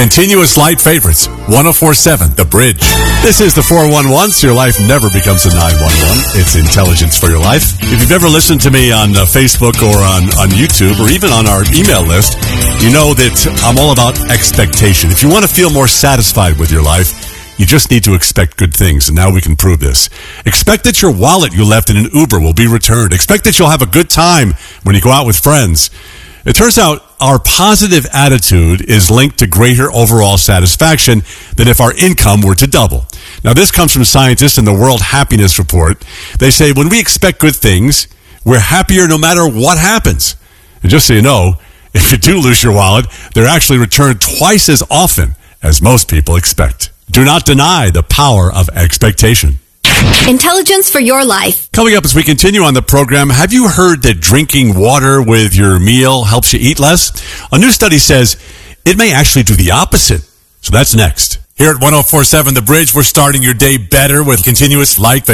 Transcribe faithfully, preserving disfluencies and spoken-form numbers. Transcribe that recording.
Continuous Light Favorites, one oh four point seven The Bridge. This is the four one one, so your life never becomes a nine one one. It's intelligence for your life. If you've ever listened to me on uh, Facebook or on, on YouTube or even on our email list, you know that I'm all about expectation. If you want to feel more satisfied with your life, you just need to expect good things, and now we can prove this. Expect that your wallet you left in an Uber will be returned. Expect that you'll have a good time when you go out with friends. It turns out our positive attitude is linked to greater overall satisfaction than if our income were to double. Now, this comes from scientists in the World Happiness Report. They say when we expect good things, we're happier no matter what happens. And just so you know, if you do lose your wallet, they're actually returned twice as often as most people expect. Do not deny the power of expectation. Intelligence for your life. Coming up as we continue on the program, have you heard that drinking water with your meal helps you eat less? A new study says it may actually do the opposite. So that's next. Here at one oh four point seven The Bridge, we're starting your day better with Continuous Light.